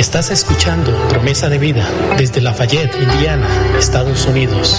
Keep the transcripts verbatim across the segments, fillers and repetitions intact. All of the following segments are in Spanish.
Estás escuchando Promesa de Vida desde Lafayette, Indiana, Estados Unidos.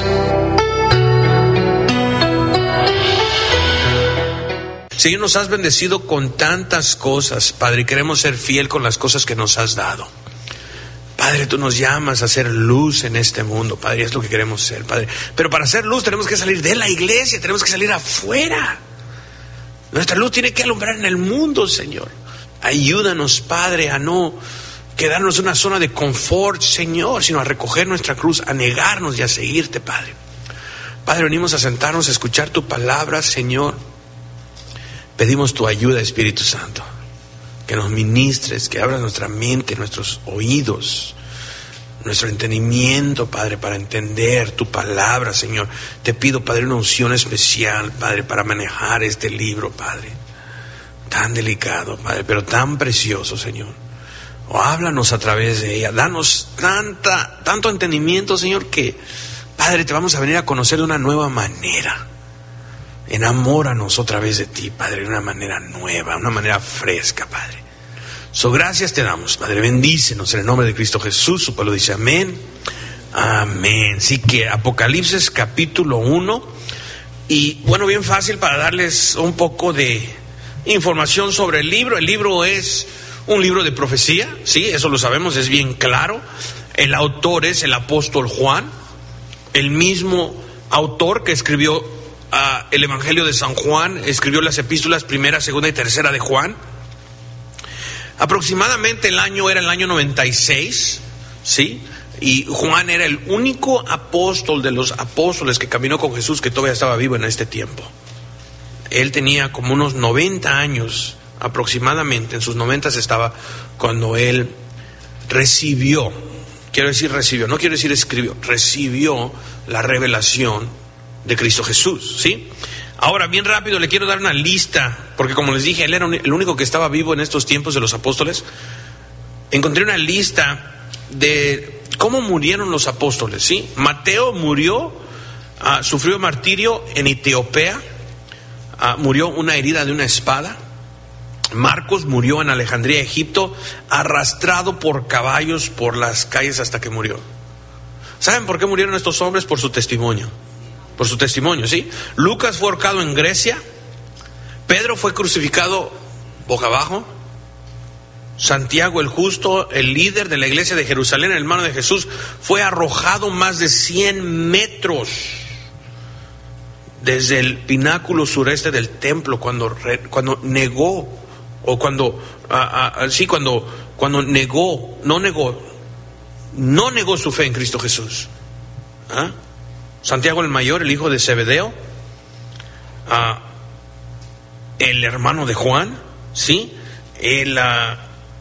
Señor, nos has bendecido con tantas cosas, Padre, y queremos ser fiel con las cosas que nos has dado. Padre, tú nos llamas a ser luz en este mundo, Padre, es lo que queremos ser, Padre. Pero para ser luz tenemos que salir de la iglesia, tenemos que salir afuera. Nuestra luz tiene que alumbrar en el mundo, Señor. Ayúdanos, Padre, a no quedarnos en una zona de confort, Señor, sino a recoger nuestra cruz, a negarnos y a seguirte, Padre. Padre, venimos a sentarnos a escuchar tu palabra, Señor. Pedimos tu ayuda, Espíritu Santo, que nos ministres, que abras nuestra mente, nuestros oídos, nuestro entendimiento, Padre, para entender tu palabra, Señor. Te pido, Padre, una unción especial, Padre, para manejar este libro, Padre, tan delicado, Padre, pero tan precioso, Señor. O háblanos a través de ella, danos tanta, tanto entendimiento, Señor, que, Padre, te vamos a venir a conocer de una nueva manera. Enamóranos otra vez de ti, Padre, de una manera nueva, una manera fresca, Padre. So, gracias te damos, Padre, bendícenos en el nombre de Cristo Jesús. Su pueblo dice amén, amén. Así que Apocalipsis capítulo uno, y bueno, bien fácil para darles un poco de información sobre el libro. El libro es un libro de profecía, sí, eso lo sabemos, es bien claro. El autor es el apóstol Juan, el mismo autor que escribió uh, el Evangelio de San Juan, escribió las epístolas primera, segunda y tercera de Juan. Aproximadamente el año era el año noventa y seis, sí, y Juan era el único apóstol de los apóstoles que caminó con Jesús que todavía estaba vivo en este tiempo. Él tenía como unos noventa años aproximadamente, en sus noventas estaba cuando él recibió, quiero decir recibió, no quiero decir escribió, recibió la revelación de Cristo Jesús, ¿sí? Ahora, bien rápido, le quiero dar una lista, porque como les dije, él era el único que estaba vivo en estos tiempos de los apóstoles. Encontré una lista de cómo murieron los apóstoles, ¿sí? Mateo murió, uh, sufrió martirio en Etiopía, uh, murió una herida de una espada. Marcos murió en Alejandría, Egipto, arrastrado por caballos por las calles hasta que murió. ¿Saben por qué murieron estos hombres? Por su testimonio. Por su testimonio, ¿sí? Lucas fue ahorcado en Grecia. Pedro fue crucificado boca abajo. Santiago el justo, el líder de la iglesia de Jerusalén, el hermano de Jesús, fue arrojado más de cien metros desde el pináculo sureste del templo cuando, cuando negó, o cuando, uh, uh, sí, cuando, cuando negó, no negó, no negó su fe en Cristo Jesús. ¿Ah? Santiago el mayor, el hijo de Zebedeo, uh, el hermano de Juan, sí, él uh,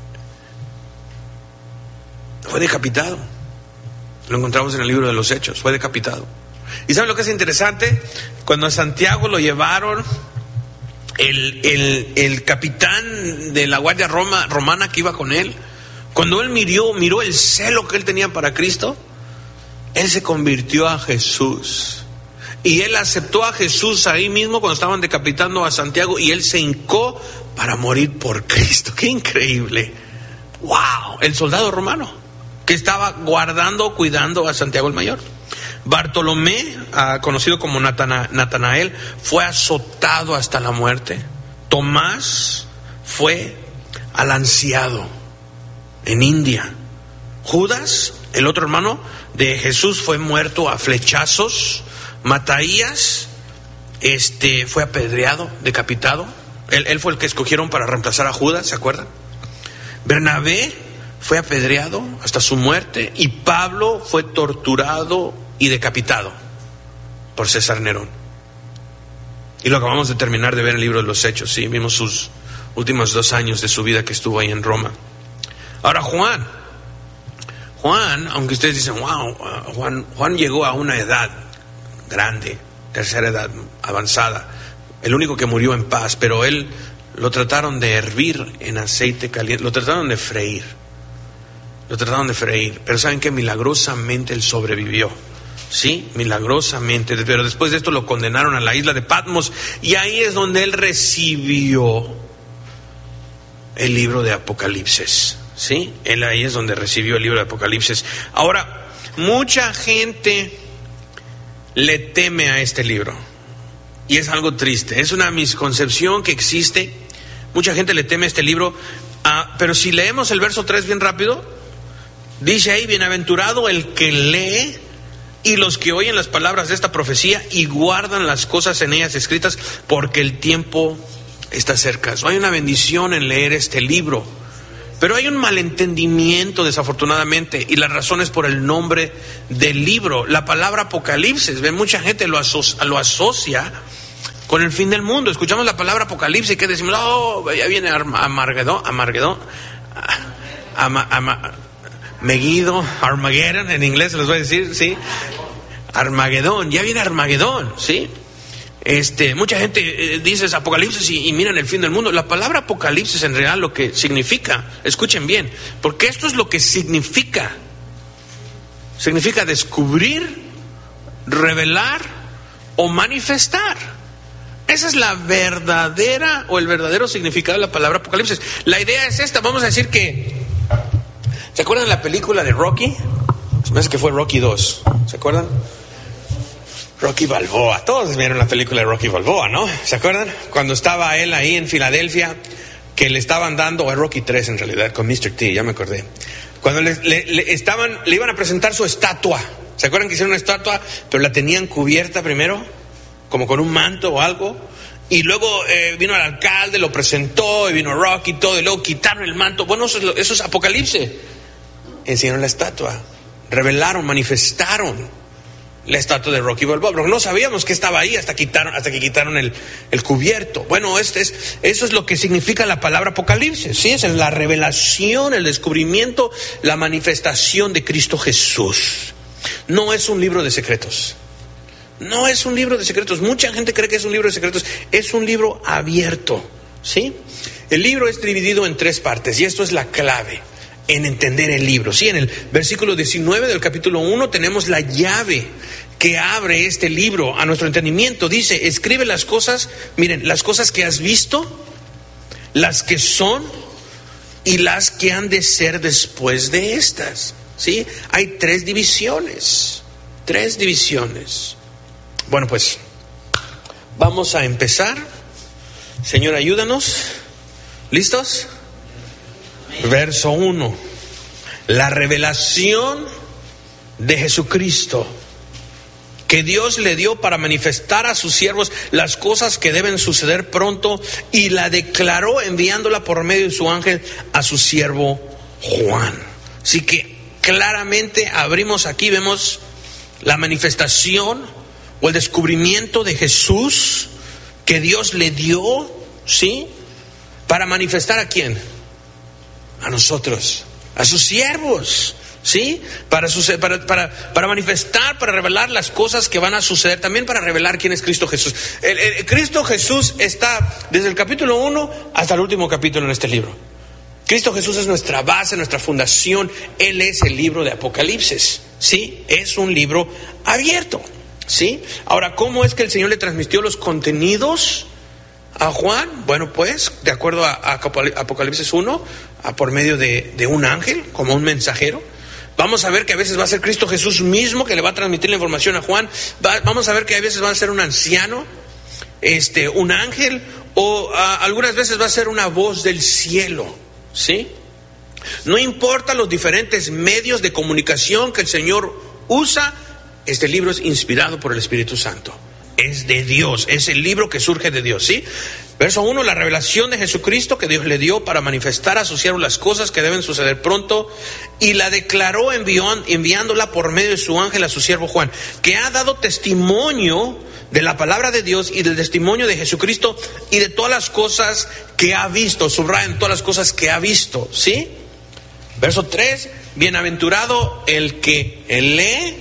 fue decapitado. Lo encontramos en el libro de los Hechos, fue decapitado. ¿Y saben lo que es interesante? Cuando a Santiago lo llevaron, el, el, el capitán de la guardia Roma, romana que iba con él, cuando él miró, miró el celo que él tenía para Cristo, él se convirtió a Jesús. Y él aceptó a Jesús ahí mismo cuando estaban decapitando a Santiago, y él se hincó para morir por Cristo. ¡Qué increíble! ¡Wow! El soldado romano que estaba guardando, cuidando a Santiago el mayor. Bartolomé, uh, conocido como Natana, Natanael, fue azotado hasta la muerte. Tomás fue alanceado en India. Judas, el otro hermano de Jesús, fue muerto a flechazos. Mataías este, fue apedreado, decapitado. Él, él fue el que escogieron para reemplazar a Judas, ¿se acuerdan? Bernabé fue apedreado hasta su muerte. Y Pablo fue torturado y decapitado por César Nerón. Y lo acabamos de terminar de ver en el libro de los Hechos, ¿sí? Vimos sus últimos dos años de su vida que estuvo ahí en Roma. Ahora Juan, Juan, aunque ustedes dicen, wow, Juan, Juan llegó a una edad grande, tercera edad avanzada, el único que murió en paz, pero él lo trataron de hervir en aceite caliente, lo trataron de freír, lo trataron de freír, pero ¿saben qué? Milagrosamente él sobrevivió. Sí, milagrosamente, pero después de esto lo condenaron a la isla de Patmos, y ahí es donde él recibió el libro de Apocalipsis. ¿sí? Él ahí es donde recibió el libro de Apocalipsis. Ahora, mucha gente le teme a este libro. Y es algo triste. Es una misconcepción que existe. Mucha gente le teme a este libro. Ah, pero si leemos el verso tres bien rápido, dice ahí: bienaventurado el que lee y los que oyen las palabras de esta profecía y guardan las cosas en ellas escritas, porque el tiempo está cerca. So, hay una bendición en leer este libro. Pero hay un malentendimiento, desafortunadamente, y la razón es por el nombre del libro. La palabra Apocalipsis, ¿ven? Mucha gente lo, aso- lo asocia con el fin del mundo. Escuchamos la palabra Apocalipsis y que decimos: oh, ya viene Armagedón, Armagedón, Ama, Ama, Megiddo, Armageddon, en inglés se los voy a decir, ¿sí? Armagedón, ya viene Armagedón, ¿sí? Este, mucha gente eh, dice Apocalipsis y, y miran el fin del mundo. La palabra Apocalipsis en realidad lo que significa, escuchen bien, porque esto es lo que significa. Significa descubrir, revelar o manifestar. Esa es la verdadera o el verdadero significado de la palabra Apocalipsis. La idea es esta. Vamos a decir que, ¿se acuerdan de la película de Rocky? Se me hace que fue Rocky dos. ¿Se acuerdan? Rocky Balboa, todos vieron la película de Rocky Balboa, ¿no? ¿Se acuerdan? Cuando estaba él ahí en Filadelfia, que le estaban dando, o Rocky tres en realidad, con mister T, ya me acordé. Cuando le, le, le estaban, le iban a presentar su estatua. ¿Se acuerdan que hicieron una estatua, pero la tenían cubierta primero, como con un manto o algo? Y luego eh, vino el alcalde, lo presentó, y vino Rocky y todo, y luego quitaron el manto. Bueno, eso es, lo, eso es Apocalipsis. Enseñaron la estatua, revelaron, manifestaron la estatua de Rocky Balboa, pero no sabíamos que estaba ahí hasta quitaron, hasta que quitaron el, el cubierto. Bueno, este es, eso es lo que significa la palabra Apocalipsis, ¿sí? Es la revelación, el descubrimiento, la manifestación de Cristo Jesús. No es un libro de secretos. No es un libro de secretos. Mucha gente cree que es un libro de secretos. Es un libro abierto, ¿sí? El libro es dividido en tres partes y esto es la clave en entender el libro. Sí, en el versículo diecinueve del capítulo uno tenemos la llave que abre este libro a nuestro entendimiento. Dice: escribe las cosas, miren, las cosas que has visto, las que son y las que han de ser después de estas. Sí, hay tres divisiones, tres divisiones. Bueno, pues vamos a empezar. Señor, ayúdanos. ¿Listos? Verso uno. La revelación de Jesucristo que Dios le dio para manifestar a sus siervos las cosas que deben suceder pronto, y la declaró enviándola por medio de su ángel a su siervo Juan. Así que claramente abrimos aquí, vemos la manifestación o el descubrimiento de Jesús que Dios le dio, ¿sí? Para manifestar ¿a quién? A nosotros, a sus siervos, ¿sí? Para, para, para, para manifestar, para revelar las cosas que van a suceder, también para revelar quién es Cristo Jesús. El, el, Cristo Jesús está desde el capítulo uno hasta el último capítulo en este libro. Cristo Jesús es nuestra base, nuestra fundación. Él es el libro de Apocalipsis, ¿sí? Es un libro abierto, ¿sí? Ahora, ¿cómo es que el Señor le transmitió los contenidos a Juan? Bueno, pues, de acuerdo a, a Apocalipsis uno, a por medio de, de un ángel, como un mensajero. Vamos a ver que a veces va a ser Cristo Jesús mismo que le va a transmitir la información a Juan. Va, vamos a ver que a veces va a ser un anciano, este, un ángel, o a, algunas veces va a ser una voz del cielo, ¿sí? No importa los diferentes medios de comunicación que el Señor usa, este libro es inspirado por el Espíritu Santo. Es de Dios, es el libro que surge de Dios, ¿sí? Verso uno, la revelación de Jesucristo que Dios le dio para manifestar a sus siervos las cosas que deben suceder pronto, y la declaró envió, enviándola por medio de su ángel a su siervo Juan, que ha dado testimonio de la palabra de Dios y del testimonio de Jesucristo y de todas las cosas que ha visto. Subrayan todas las cosas que ha visto, ¿sí? Verso tres, bienaventurado el que lee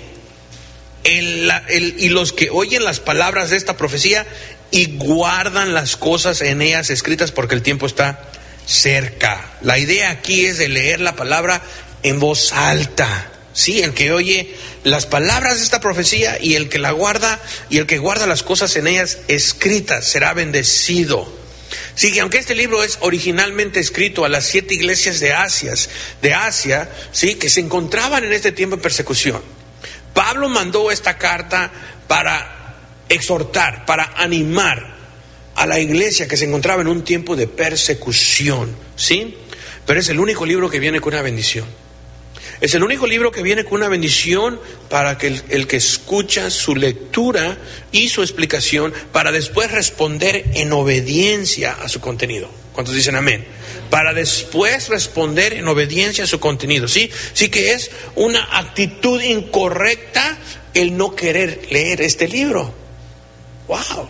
el, el, y los que oyen las palabras de esta profecía y guardan las cosas en ellas escritas, porque el tiempo está cerca. La idea aquí es de leer la palabra en voz alta, sí, el que oye las palabras de esta profecía y el que la guarda, y el que guarda las cosas en ellas escritas será bendecido. Sí, que aunque este libro es originalmente escrito a las siete iglesias de Asia, de Asia, sí, que se encontraban en este tiempo en persecución, Pablo mandó esta carta para exhortar, para animar a la iglesia que se encontraba en un tiempo de persecución, ¿sí? Pero es el único libro que viene con una bendición. Es el único libro que viene con una bendición para que el, el que escucha su lectura y su explicación, para después responder en obediencia a su contenido. ¿Cuántos dicen amén? Para después responder en obediencia a su contenido. Sí, sí que es una actitud incorrecta el no querer leer este libro. ¡Wow!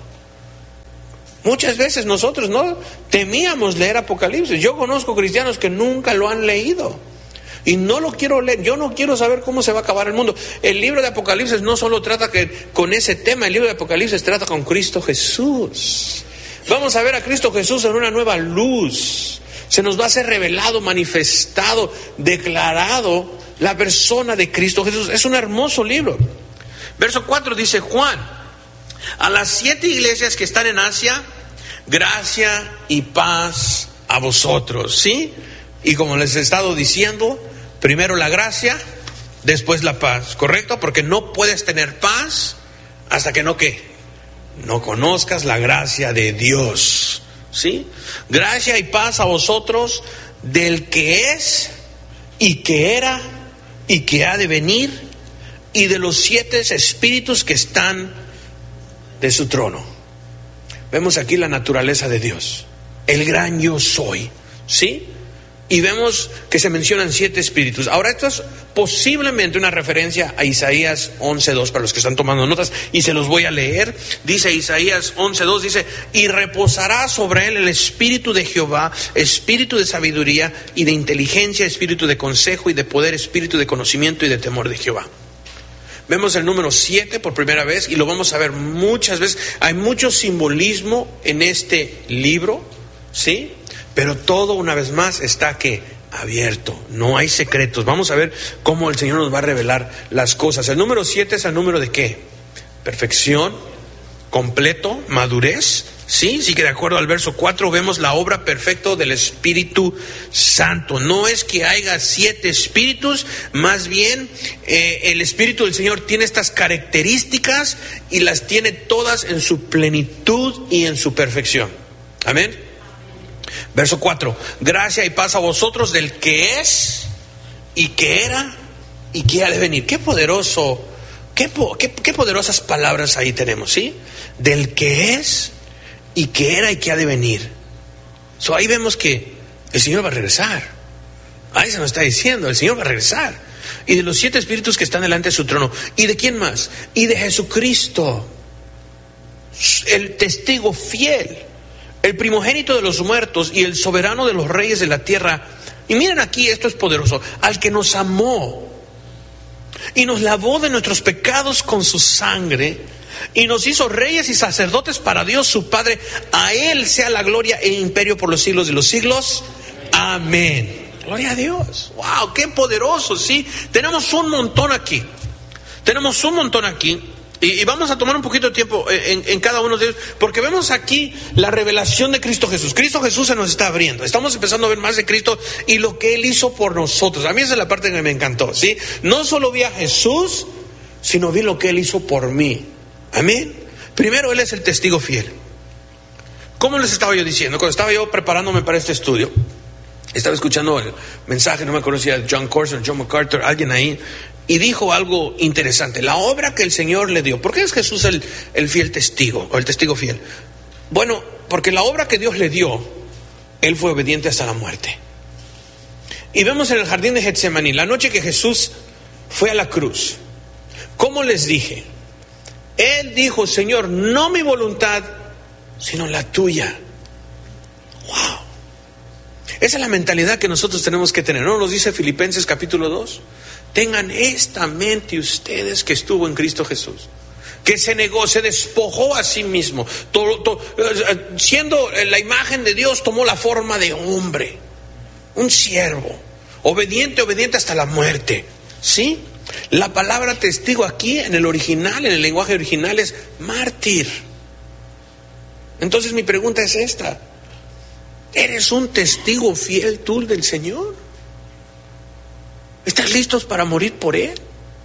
Muchas veces nosotros no temíamos leer Apocalipsis. Yo conozco cristianos que nunca lo han leído y no lo quiero leer. Yo no quiero saber cómo se va a acabar el mundo. El libro de Apocalipsis no solo trata que con ese tema, el libro de Apocalipsis trata con Cristo Jesús. Vamos a ver a Cristo Jesús en una nueva luz. Se nos va a ser revelado, manifestado, declarado la persona de Cristo Jesús. Es un hermoso libro. Verso cuatro dice: Juan, a las siete iglesias que están en Asia, gracia y paz a vosotros, ¿sí? Y como les he estado diciendo, primero la gracia, después la paz, ¿correcto? Porque no puedes tener paz hasta que no, ¿qué? No conozcas la gracia de Dios, ¿sí? Gracia y paz a vosotros del que es y que era y que ha de venir, y de los siete espíritus que están de su trono. Vemos aquí la naturaleza de Dios, el gran yo soy, ¿sí? Y vemos que se mencionan siete espíritus. Ahora, esto es posiblemente una referencia a Isaías once dos, para los que están tomando notas, y se los voy a leer. Dice Isaías once dos, dice: y reposará sobre él el espíritu de Jehová, espíritu de sabiduría y de inteligencia, espíritu de consejo y de poder, espíritu de conocimiento y de temor de Jehová. Vemos el número siete por primera vez y lo vamos a ver muchas veces. Hay mucho simbolismo en este libro, ¿sí? Pero todo, una vez más, está que abierto, no hay secretos. Vamos a ver cómo el Señor nos va a revelar las cosas. El número siete es el número de ¿qué? Perfección, completo, madurez. Sí, sí que de acuerdo al verso cuatro vemos la obra perfecta del Espíritu Santo. No es que haya siete espíritus, más bien eh, el Espíritu del Señor tiene estas características y las tiene todas en su plenitud y en su perfección. Amén. Verso cuatro: gracia y paz a vosotros del que es y que era y que ha de venir. Qué poderoso, qué, qué, qué poderosas palabras ahí tenemos, ¿sí? Del que es y que era y que ha de venir. So, ahí vemos que el Señor va a regresar. Ahí se nos está diciendo, el Señor va a regresar. Y de los siete espíritus que están delante de su trono. ¿Y de quién más? Y de Jesucristo, el testigo fiel, el primogénito de los muertos y el soberano de los reyes de la tierra. Y miren aquí, esto es poderoso: al que nos amó y nos lavó de nuestros pecados con su sangre y nos hizo reyes y sacerdotes para Dios su Padre. A Él sea la gloria e imperio por los siglos de los siglos. Amén. Gloria a Dios. Wow, qué poderoso, ¿sí? Tenemos un montón aquí. Tenemos un montón aquí. Y, y vamos a tomar un poquito de tiempo en, en cada uno de ellos, porque vemos aquí la revelación de Cristo Jesús. Cristo Jesús se nos está abriendo. Estamos empezando a ver más de Cristo y lo que Él hizo por nosotros. A mí esa es la parte que me encantó, ¿sí? No solo vi a Jesús, sino vi lo que Él hizo por mí. Amén. Primero, Él es el testigo fiel. ¿Cómo les estaba yo diciendo? Cuando estaba yo preparándome para este estudio, estaba escuchando el mensaje, no me acuerdo si era John Corson, John MacArthur, alguien ahí, y dijo algo interesante: la obra que el Señor le dio. ¿Por qué es Jesús el, el fiel testigo, o el testigo fiel? Bueno, porque la obra que Dios le dio, Él fue obediente hasta la muerte. Y vemos en el jardín de Getsemaní, la noche que Jesús fue a la cruz, ¿cómo les dije? Él dijo: Señor, no mi voluntad, sino la tuya. Wow. Esa es la mentalidad que nosotros tenemos que tener. ¿No nos dice Filipenses capítulo dos? Tengan esta mente ustedes que estuvo en Cristo Jesús, que se negó, se despojó a sí mismo, to, to, siendo la imagen de Dios, tomó la forma de hombre, un siervo, obediente, obediente hasta la muerte. ¿Sí? La palabra testigo aquí en el original, en el lenguaje original, es mártir. Entonces mi pregunta es esta: ¿Eres un testigo fiel tú del Señor? ¿Estás listos para morir por Él?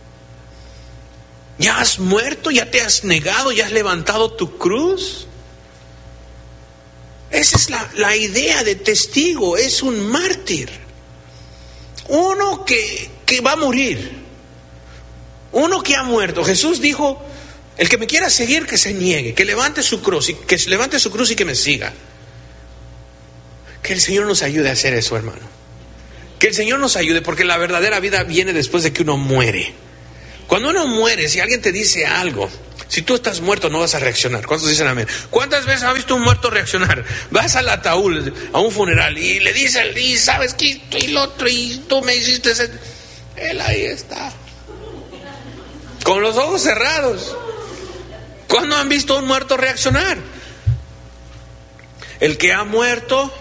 ¿Ya has muerto? ¿Ya te has negado? ¿Ya has levantado tu cruz? Esa es la, la idea de testigo. Es un mártir. Uno que, que va a morir. Uno que ha muerto. Jesús dijo: el que me quiera seguir, que se niegue, que levante su cruz, y que levante su cruz y que me siga. Que el Señor nos ayude a hacer eso, hermano. Que el Señor nos ayude, porque la verdadera vida viene después de que uno muere. Cuando uno muere, si alguien te dice algo, si tú estás muerto no vas a reaccionar. ¿Cuántos dicen amén? ¿Cuántas veces has visto un muerto reaccionar? Vas al ataúd, a un funeral, y le dicen: y sabes que esto y lo otro, y tú me hiciste ese... Él ahí está, con los ojos cerrados. ¿Cuándo han visto a un muerto reaccionar? El que ha muerto,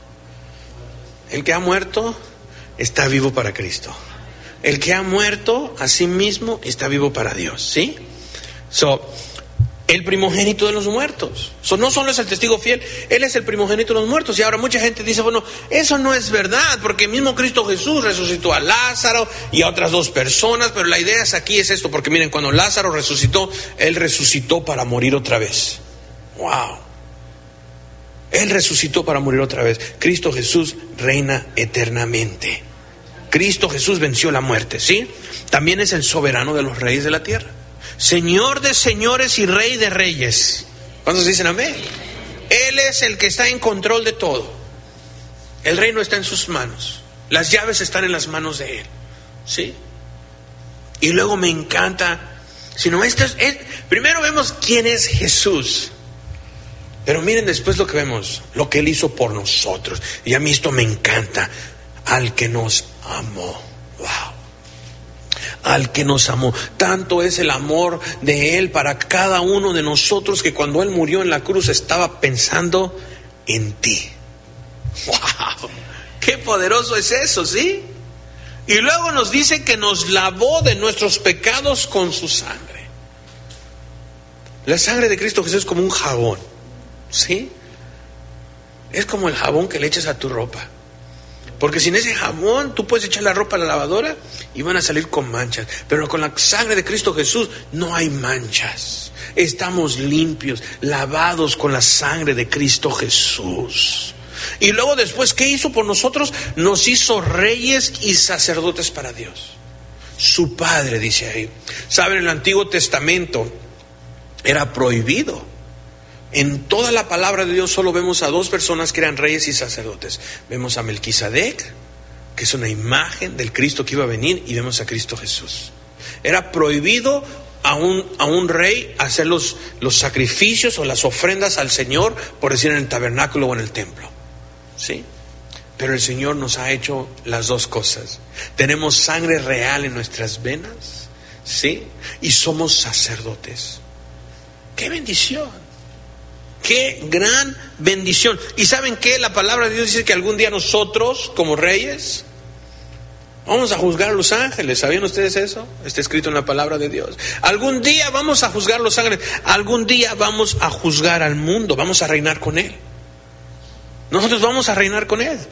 el que ha muerto está vivo para Cristo. El que ha muerto a sí mismo está vivo para Dios, ¿sí? So, el primogénito de los muertos. So, no solo es el testigo fiel, Él es el primogénito de los muertos. Y ahora mucha gente dice: bueno, eso no es verdad, porque mismo Cristo Jesús resucitó a Lázaro y a otras dos personas. Pero la idea es aquí es esto, porque miren, cuando Lázaro resucitó, Él resucitó para morir otra vez. Wow. Él resucitó para morir otra vez. Cristo Jesús reina eternamente. Cristo Jesús venció la muerte, ¿sí? También es el soberano de los reyes de la tierra. Señor de señores y Rey de reyes. ¿Cuántos dicen amén? Él es el que está en control de todo. El reino está en sus manos. Las llaves están en las manos de Él, ¿sí? Y luego me encanta, si no, esto es, es, primero vemos quién es Jesús. Pero miren después lo que vemos, lo que Él hizo por nosotros. Y a mí esto me encanta. Al que nos amó. Wow. Al que nos amó. Tanto es el amor de Él para cada uno de nosotros, que cuando Él murió en la cruz estaba pensando en ti. Wow. Qué poderoso es eso, ¿sí? Y luego nos dice que nos lavó de nuestros pecados con su sangre. La sangre de Cristo Jesús es como un jabón, ¿sí? Es como el jabón que le echas a tu ropa. Porque sin ese jabón tú puedes echar la ropa a la lavadora y van a salir con manchas. Pero con la sangre de Cristo Jesús no hay manchas. Estamos limpios, lavados con la sangre de Cristo Jesús. Y luego después, ¿qué hizo por nosotros? Nos hizo reyes y sacerdotes para Dios. Su Padre, dice ahí. ¿Saben? En el Antiguo Testamento era prohibido. En toda la palabra de Dios solo vemos a dos personas que eran reyes y sacerdotes. Vemos a Melquisedec, que es una imagen del Cristo que iba a venir, y vemos a Cristo Jesús. Era prohibido a un, a un rey hacer los, los sacrificios o las ofrendas al Señor, por decir, en el tabernáculo o en el templo, ¿sí? Pero el Señor nos ha hecho las dos cosas. Tenemos sangre real en nuestras venas, ¿sí? Y somos sacerdotes. ¡Qué bendición! ¡Qué gran bendición! ¿Y saben qué? La palabra de Dios dice que algún día nosotros, como reyes, vamos a juzgar a los ángeles. ¿Sabían ustedes eso? Está escrito en la palabra de Dios. Algún día vamos a juzgar a los ángeles. Algún día vamos a juzgar al mundo. Vamos a reinar con Él. Nosotros vamos a reinar con Él.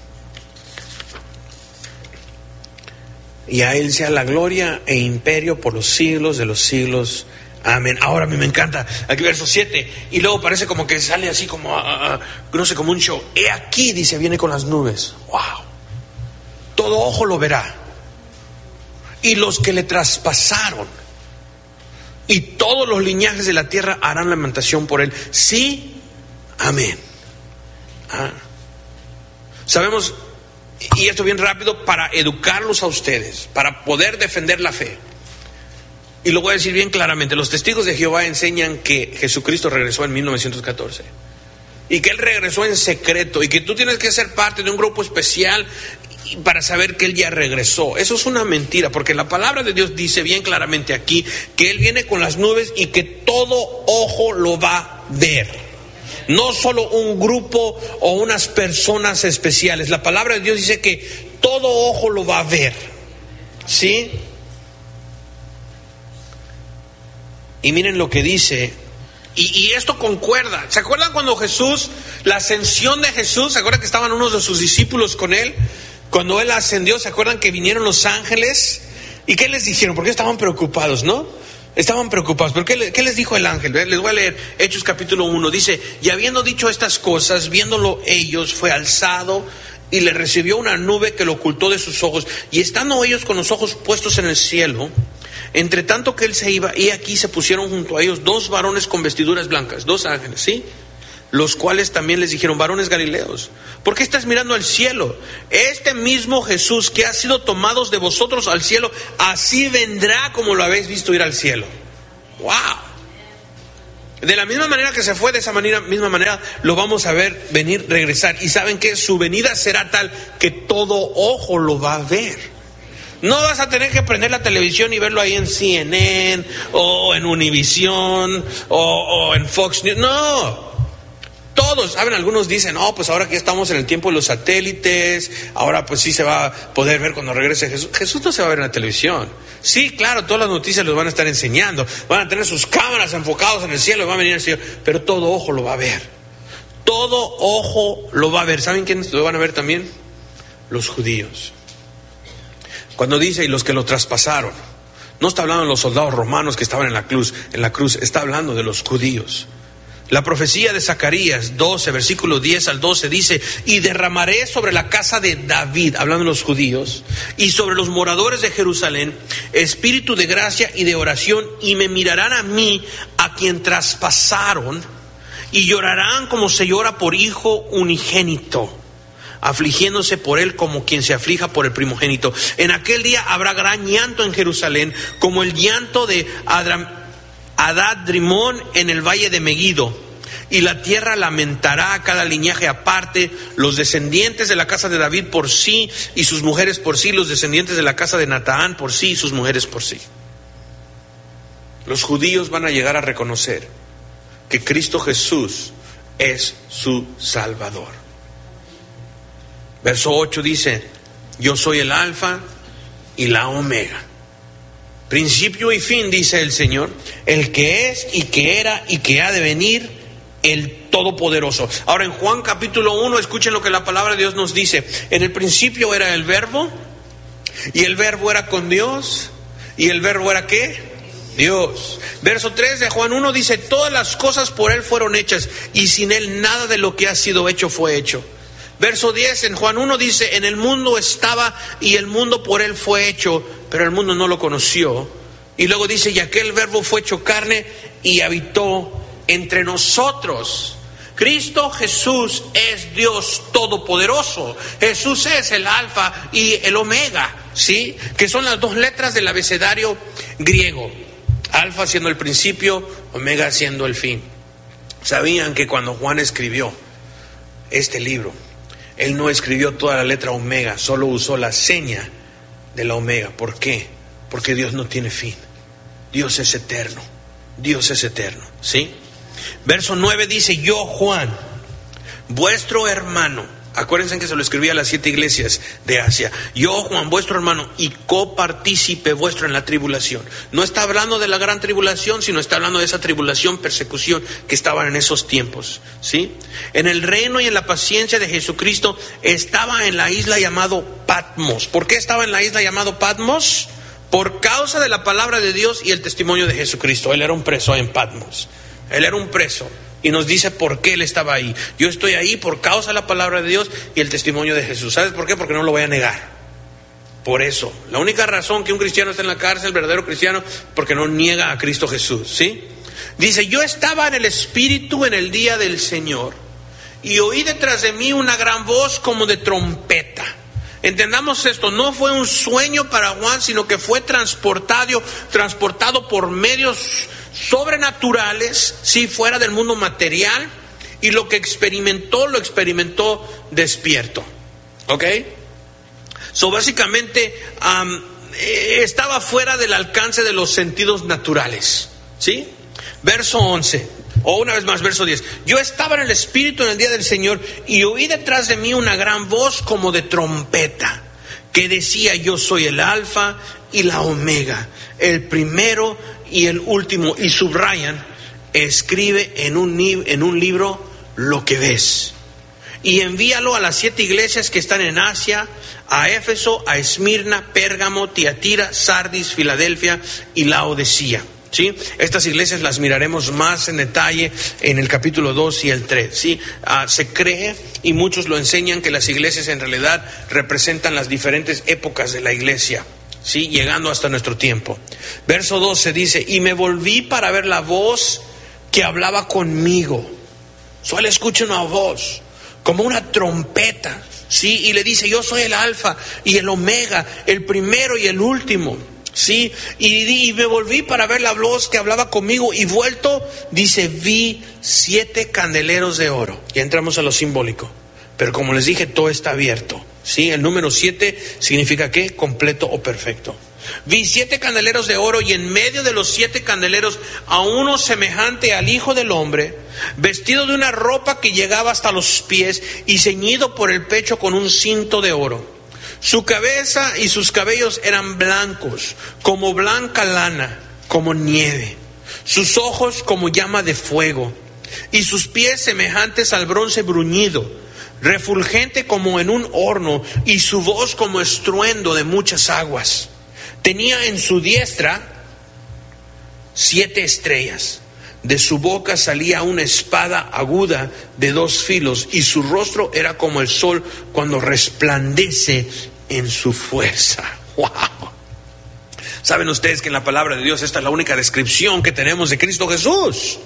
Y a Él sea la gloria e imperio por los siglos de los siglos. Amén. Ahora a mí me encanta aquí verso siete, y luego parece como que sale así como uh, uh, no sé, como un show. He aquí, dice, viene con las nubes. Wow. Todo ojo lo verá, y los que le traspasaron, y todos los linajes de la tierra harán lamentación por él. Sí, amén. Ah. Sabemos, y esto bien rápido, para educarlos a ustedes, para poder defender la fe. Y lo voy a decir bien claramente: los testigos de Jehová enseñan que Jesucristo regresó en mil novecientos catorce. Y que Él regresó en secreto. Y que tú tienes que ser parte de un grupo especial para saber que Él ya regresó. Eso es una mentira, porque la palabra de Dios dice bien claramente aquí que Él viene con las nubes y que todo ojo lo va a ver. No solo un grupo o unas personas especiales. La palabra de Dios dice que todo ojo lo va a ver, ¿sí? Y miren lo que dice Y, y esto concuerda. ¿Se acuerdan cuando Jesús, la ascensión de Jesús, se acuerdan que estaban unos de sus discípulos con él? Cuando él ascendió, ¿se acuerdan que vinieron los ángeles? ¿Y qué les dijeron? Porque estaban preocupados, ¿no? Estaban preocupados. ¿Pero qué, qué les dijo el ángel? Les voy a leer Hechos capítulo uno. Dice, y habiendo dicho estas cosas, viéndolo ellos, fue alzado y le recibió una nube que lo ocultó de sus ojos. Y estando ellos con los ojos puestos en el cielo, entre tanto que él se iba, y aquí se pusieron junto a ellos dos varones con vestiduras blancas, dos ángeles, ¿sí? Los cuales también les dijeron, varones galileos, ¿por qué estás mirando al cielo? Este mismo Jesús que ha sido tomado de vosotros al cielo, así vendrá como lo habéis visto ir al cielo. ¡Wow! De la misma manera que se fue, de esa manera, misma manera lo vamos a ver venir, regresar. Y saben que su venida será tal que todo ojo lo va a ver. No vas a tener que prender la televisión y verlo ahí en C N N o en Univision o, o en Fox News. No. Todos, ¿saben? Algunos dicen, no, pues ahora que estamos en el tiempo de los satélites, ahora pues sí se va a poder ver cuando regrese Jesús. Jesús no se va a ver en la televisión. Sí, claro, todas las noticias los van a estar enseñando. Van a tener sus cámaras enfocados en el cielo y va a venir el Señor. Pero todo ojo lo va a ver. Todo ojo lo va a ver. ¿Saben quiénes lo van a ver también? Los judíos. Cuando dice, y los que lo traspasaron, no está hablando de los soldados romanos que estaban en la cruz, en la cruz, está hablando de los judíos. La profecía de Zacarías doce, versículo diez al doce dice, y derramaré sobre la casa de David, hablando de los judíos, y sobre los moradores de Jerusalén, espíritu de gracia y de oración, y me mirarán a mí, a quien traspasaron, y llorarán como se llora por hijo unigénito, afligiéndose por él como quien se aflija por el primogénito. En aquel día habrá gran llanto en Jerusalén, como el llanto de Adram, Adad-Rimón en el valle de Megido, y la tierra lamentará a cada linaje aparte, los descendientes de la casa de David por sí y sus mujeres por sí, los descendientes de la casa de Nataán por sí y sus mujeres por sí. Los judíos van a llegar a reconocer que Cristo Jesús es su Salvador. Verso ocho dice, yo soy el alfa y la omega, principio y fin, dice el Señor, el que es y que era y que ha de venir, el Todopoderoso. Ahora en Juan capítulo uno, escuchen lo que la palabra de Dios nos dice. En el principio era el verbo, y el verbo era con Dios, y el verbo era ¿qué? Dios. Verso tres de Juan uno dice, todas las cosas por él fueron hechas, y sin él nada de lo que ha sido hecho fue hecho. Verso diez en Juan uno dice, en el mundo estaba y el mundo por él fue hecho, pero el mundo no lo conoció. Y luego dice, y aquel verbo fue hecho carne y habitó entre nosotros. Cristo Jesús es Dios Todopoderoso. Jesús es el alfa y el omega, ¿sí? Que son las dos letras del abecedario griego. Alfa siendo el principio, omega siendo el fin. ¿Sabían que cuando Juan escribió este libro, él no escribió toda la letra omega, solo usó la seña de la omega? ¿Por qué? Porque Dios no tiene fin. Dios es eterno. Dios es eterno, ¿sí? Verso nueve dice, yo Juan, vuestro hermano. Acuérdense que se lo escribía a las siete iglesias de Asia. Yo Juan, vuestro hermano y copartícipe vuestro en la tribulación. No está hablando de la gran tribulación, sino está hablando de esa tribulación, persecución que estaban en esos tiempos, ¿sí? En el reino y en la paciencia de Jesucristo estaba en la isla llamado Patmos. ¿Por qué estaba en la isla llamado Patmos? Por causa de la palabra de Dios y el testimonio de Jesucristo. Él era un preso en Patmos. Él era un preso. Y nos dice por qué él estaba ahí. Yo estoy ahí por causa de la palabra de Dios y el testimonio de Jesús. ¿Sabes por qué? Porque no lo voy a negar. Por eso, la única razón que un cristiano está en la cárcel, el verdadero cristiano, porque no niega a Cristo Jesús, ¿sí? Dice, yo estaba en el Espíritu en el día del Señor y oí detrás de mí una gran voz como de trompeta. Entendamos esto, no fue un sueño para Juan, sino que fue transportado, transportado por medios sobrenaturales, sí, fuera del mundo material, y lo que experimentó, lo experimentó despierto, ¿ok? So, básicamente, um, estaba fuera del alcance de los sentidos naturales, ¿sí? Verso once, o una vez más, verso diez. Yo estaba en el Espíritu en el día del Señor y oí detrás de mí una gran voz como de trompeta, que decía, yo soy el alfa y la omega, el primero y el último. Y subrayan, escribe en un, en un libro lo que ves. Y envíalo a las siete iglesias que están en Asia, a Éfeso, a Esmirna, Pérgamo, Tiatira, Sardis, Filadelfia y Laodicea. ¿Sí? Estas iglesias las miraremos más en detalle en el capítulo dos y el tres. ¿Sí? Uh, se cree, y muchos lo enseñan, que las iglesias en realidad representan las diferentes épocas de la iglesia, ¿sí? Llegando hasta nuestro tiempo. Verso doce dice: y me volví para ver la voz que hablaba conmigo. Solo escucho una voz, como una trompeta, ¿sí? Y le dice: yo soy el alfa y el omega, el primero y el último. Sí, y, y me volví para ver la voz que hablaba conmigo, y vuelto, dice, vi siete candeleros de oro. Ya entramos a lo simbólico, pero como les dije, todo está abierto. Sí, el número siete significa ¿qué? Completo o perfecto. Vi siete candeleros de oro, y en medio de los siete candeleros a uno semejante al Hijo del Hombre, vestido de una ropa que llegaba hasta los pies y ceñido por el pecho con un cinto de oro. Su cabeza y sus cabellos eran blancos, como blanca lana, como nieve. Sus ojos como llama de fuego, y sus pies semejantes al bronce bruñido, refulgente como en un horno, y su voz como estruendo de muchas aguas. Tenía en su diestra siete estrellas. De su boca salía una espada aguda de dos filos, y su rostro era como el sol cuando resplandece en su fuerza. ¡Wow! ¿Saben ustedes que en la palabra de Dios esta es la única descripción que tenemos de Cristo Jesús?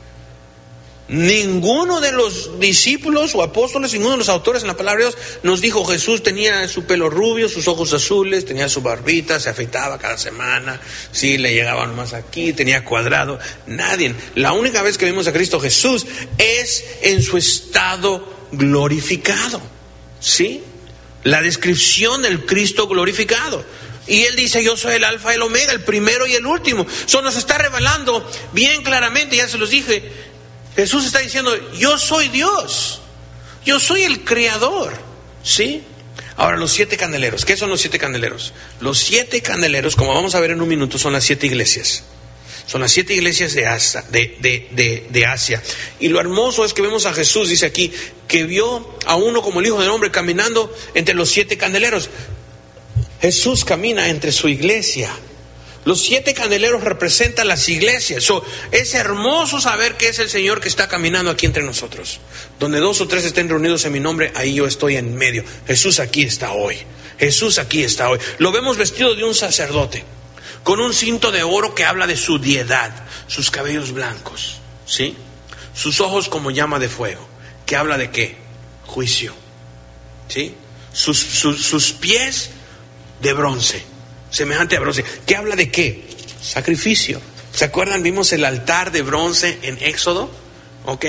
Ninguno de los discípulos o apóstoles, ninguno de los autores en la palabra de Dios nos dijo: Jesús tenía su pelo rubio, sus ojos azules, tenía su barbita, se afeitaba cada semana, sí, le llegaban más aquí, tenía cuadrado. Nadie. La única vez que vimos a Cristo Jesús es en su estado glorificado. ¿Sí? La descripción del Cristo glorificado. Y Él dice: yo soy el alfa y el omega, el primero y el último. Eso nos está revelando bien claramente, ya se los dije. Jesús está diciendo: yo soy Dios, yo soy el creador. ¿Sí? Ahora, los siete candeleros. ¿Qué son los siete candeleros? Los siete candeleros, como vamos a ver en un minuto, son las siete iglesias. Son las siete iglesias de Asia, de, de, de, de Asia. Y lo hermoso es que vemos a Jesús, dice aquí, que vio a uno como el Hijo del Hombre caminando entre los siete candeleros. Jesús camina entre su iglesia. Los siete candeleros representan las iglesias. So, es hermoso saber que es el Señor que está caminando aquí entre nosotros. Donde dos o tres estén reunidos en mi nombre, ahí yo estoy en medio. Jesús aquí está hoy. Jesús aquí está hoy. Lo vemos vestido de un sacerdote, con un cinto de oro que habla de su deidad, sus cabellos blancos, ¿sí? Sus ojos como llama de fuego, que habla de ¿qué? Juicio, ¿sí? Sus, sus, sus pies de bronce, semejante a bronce, que habla de ¿qué? Sacrificio. ¿Se acuerdan? Vimos el altar de bronce en Éxodo, ¿ok?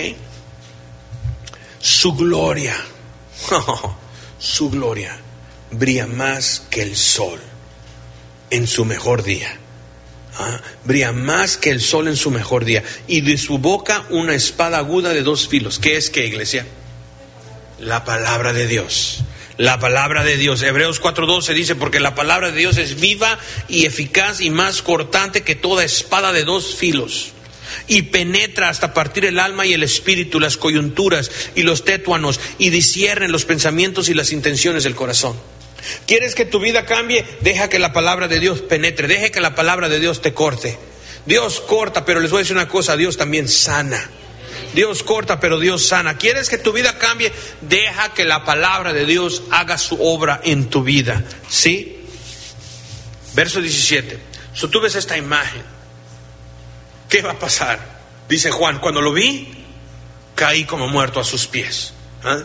Su gloria, oh, su gloria brilla más que el sol en su mejor día. ¿Ah? Brilla más que el sol en su mejor día. Y de su boca una espada aguda de dos filos. ¿Qué es qué, iglesia? La palabra de Dios. La palabra de Dios. Hebreos cuatro doce dice: porque la palabra de Dios es viva y eficaz y más cortante que toda espada de dos filos, y penetra hasta partir el alma y el espíritu, las coyunturas y los tétuanos, y discierne los pensamientos y las intenciones del corazón. ¿Quieres que tu vida cambie? Deja que la palabra de Dios penetre, deja que la palabra de Dios te corte. Dios corta, pero les voy a decir una cosa: Dios también sana. Dios corta, pero Dios sana. ¿Quieres que tu vida cambie? Deja que la palabra de Dios haga su obra en tu vida. ¿Sí? Verso diecisiete. So, tú ves esta imagen. ¿Qué va a pasar? Dice Juan: cuando lo vi, caí como muerto a sus pies. ¿Ah?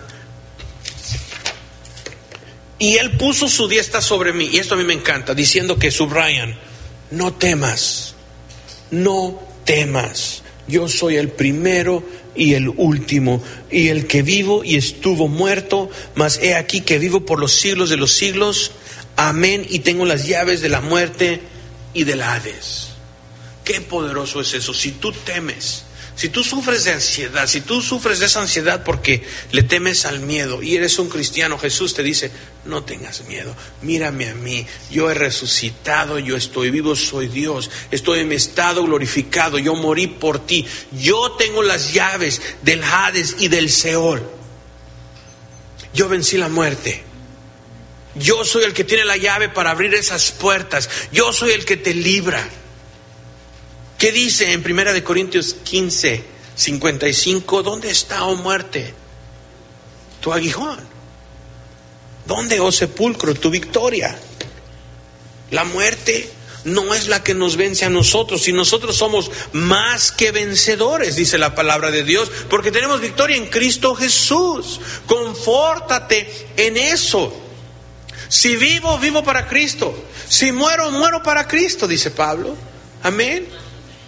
Y Él puso su diestra sobre mí, y esto a mí me encanta, diciendo que subrayan: no temas, no temas. Yo soy el primero y el último, y el que vivo y estuvo muerto, mas he aquí que vivo por los siglos de los siglos. Amén. Y tengo las llaves de la muerte y del Hades. Qué poderoso es eso. Si tú temes, Si tú sufres de ansiedad, si tú sufres de esa ansiedad porque le temes al miedo y eres un cristiano, Jesús te dice, no tengas miedo, mírame a mí, yo he resucitado, yo estoy vivo, soy Dios, estoy en mi estado glorificado, yo morí por ti, yo tengo las llaves del Hades y del Seol, yo vencí la muerte, yo soy el que tiene la llave para abrir esas puertas, yo soy el que te libra. ¿Qué dice en primera de Corintios quince, cincuenta y cinco? ¿Dónde está, oh muerte, tu aguijón? ¿Dónde, oh sepulcro, tu victoria? La muerte no es la que nos vence a nosotros, si nosotros somos más que vencedores, dice la palabra de Dios, porque tenemos victoria en Cristo Jesús. Confórtate en eso. Si vivo, vivo para Cristo. Si muero, muero para Cristo, dice Pablo. Amén.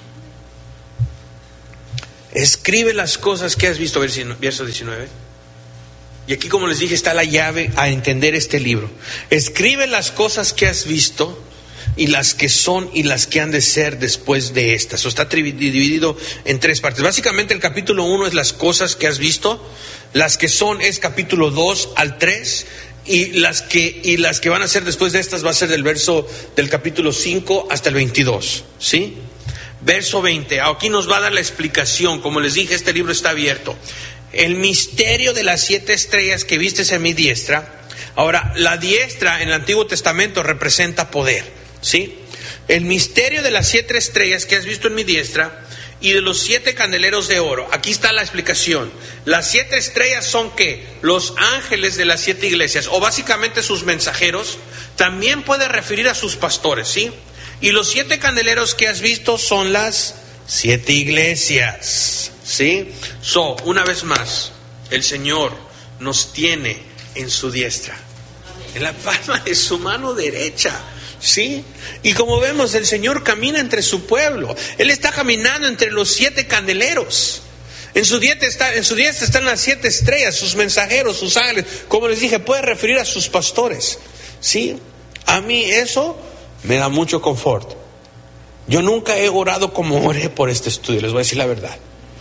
Escribe las cosas que has visto, verso diecinueve. Y aquí, como les dije, está la llave a entender este libro. Escribe las cosas que has visto y las que son y las que han de ser después de estas. O está dividido en tres partes. Básicamente el capítulo uno es las cosas que has visto. Las que son es capítulo dos al tres. Y las que, y las que van a ser después de estas va a ser del verso del capítulo cinco hasta el veintidós. ¿Sí? Verso veinte, aquí nos va a dar la explicación. Como les dije, este libro está abierto. El misterio de las siete estrellas que vistes en mi diestra. Ahora, la diestra en el Antiguo Testamento representa poder, ¿sí? El misterio de las siete estrellas que has visto en mi diestra y de los siete candeleros de oro. Aquí está la explicación. Las siete estrellas son ¿qué? Los ángeles de las siete iglesias, o básicamente sus mensajeros. También puede referir a sus pastores, ¿sí? Y los siete candeleros que has visto son las siete iglesias, ¿sí? So, una vez más, el Señor nos tiene en su diestra, en la palma de su mano derecha, ¿sí? Y como vemos, el Señor camina entre su pueblo. Él está caminando entre los siete candeleros. En su diestra está, en su diestra están las siete estrellas, sus mensajeros, sus ángeles. Como les dije, puede referir a sus pastores, ¿sí? A mí eso me da mucho confort. Yo nunca he orado como oré por este estudio, les voy a decir la verdad.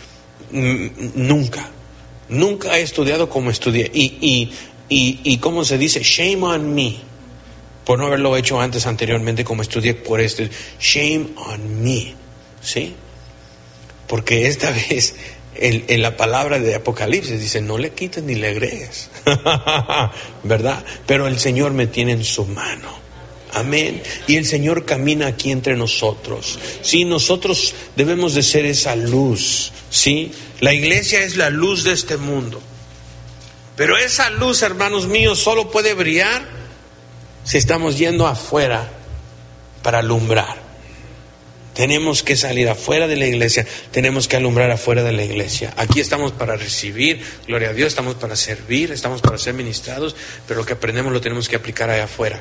Nunca, nunca he estudiado como estudié. Y, y, y, y ¿cómo se dice? Shame on me, por no haberlo hecho antes, anteriormente, como estudié por este. Shame on me, ¿sí? Porque esta vez, en, en la palabra de Apocalipsis dice, no le quites ni le agregues, ¿verdad? Pero el Señor me tiene en su mano. Amén. Y el Señor camina aquí entre nosotros. Sí, nosotros debemos de ser esa luz. Sí, la iglesia es la luz de este mundo. Pero esa luz, hermanos míos, solo puede brillar si estamos yendo afuera para alumbrar. Tenemos que salir afuera de la iglesia, tenemos que alumbrar afuera de la iglesia. Aquí estamos para recibir, gloria a Dios, estamos para servir, estamos para ser ministrados, pero lo que aprendemos lo tenemos que aplicar allá afuera.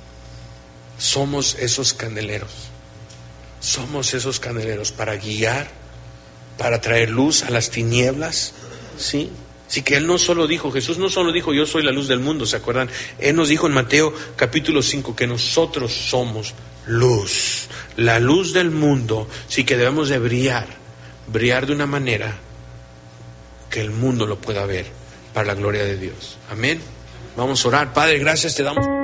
Somos esos candeleros, somos esos candeleros para guiar, para traer luz a las tinieblas, ¿sí? Así que Él no solo dijo, Jesús no solo dijo, yo soy la luz del mundo, ¿se acuerdan? Él nos dijo en Mateo capítulo cinco que nosotros somos luz, la luz del mundo, sí, que debemos de brillar, brillar de una manera que el mundo lo pueda ver para la gloria de Dios. Amén. Vamos a orar. Padre, gracias te damos.